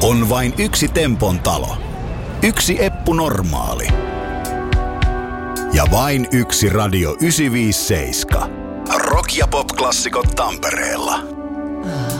On vain yksi Tempon talo. Yksi Eppu Normaali. Ja vain yksi Radio 957. Rock- ja pop-klassikot Tampereella.